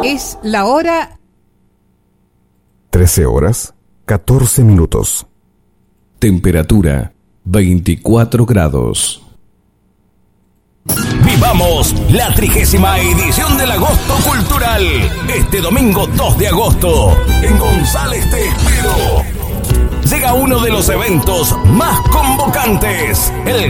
Es la hora 13 horas, 14 minutos. Temperatura 24 grados. Vivamos la 30ª edición del Agosto Cultural. Este domingo 2 de agosto, en González Te Espero. Llega uno de los eventos más convocantes, el